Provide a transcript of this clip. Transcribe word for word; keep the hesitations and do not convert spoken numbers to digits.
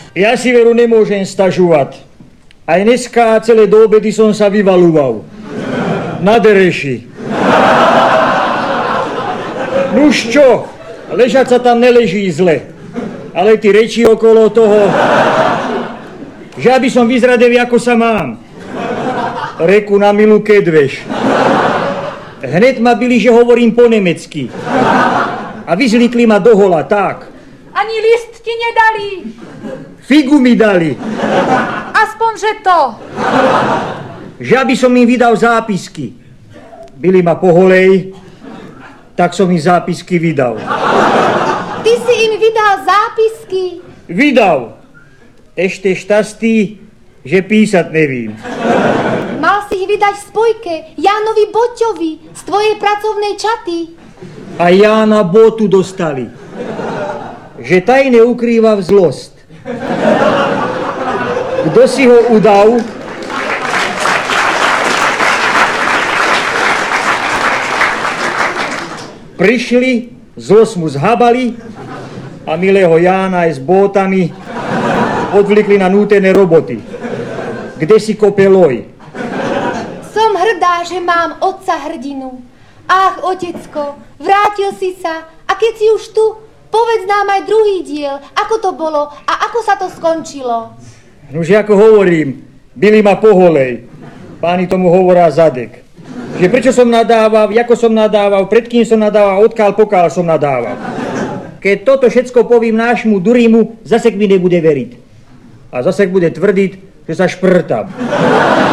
Ja si veru nemôžem stažovať. Aj dneska celé do obedy som sa vyvalúval. Na dereši. Nuž čo? Ležať sa tam neleží zle. Ale ty reči okolo toho, že aby som vyzradil, ako sa mám. Reku na milu kedveš. Hned ma byli, že hovorím po nemecky. A vyzlikli ma dohola, tak. Ani list ti nedali. Figu mi dali. Aspoň, že to. Že aby som im vydal zápisky. Byli ma poholej, tak som im zápisky vydal. Ty si im vydal zápisky? Vydal. Ešte štastý, že písať nevím. Mal si ich vydať v spojke Jánovi Boťovi z tvojej pracovnej čaty. A Jána Botu dostali. Že tajne ukrýva vzlost. Kto si ho udal? Prišli, zlos mu zhabali a milého Jána aj s bótami odvlikli na nútené roboty. Kde si kope loj? Som hrdá, že mám otca hrdinu. Ach, otecko, vrátil si sa a keď si už tu, povedz nám aj druhý diel, ako to bolo a ako sa to skončilo. Nože ako hovorím, byli ma poholej. Páni tomu hovorá zadek. Že prečo som nadával, ako som nadával, pred kým som nadával, odkiaľ pokiaľ som nadával. Keď toto všetko povím nášmu Durimu, zase mi nebude veriť. A zase bude tvrdiť, že sa šprtam.